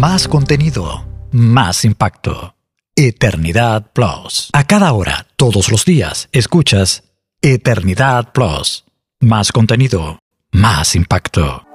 más contenido, más impacto. Eternidad Plus. A cada hora, todos los días, escuchas Eternidad Plus. Más contenido, más impacto.